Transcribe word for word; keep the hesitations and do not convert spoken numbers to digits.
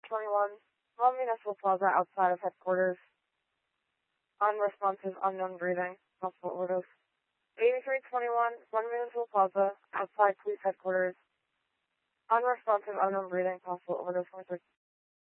twenty-one, One Municipal Plaza outside of headquarters. Unresponsive, unknown breathing, possible overdose. eighty-three twenty-one, One Municipal Plaza outside police headquarters. Unresponsive, unknown breathing, possible overdose.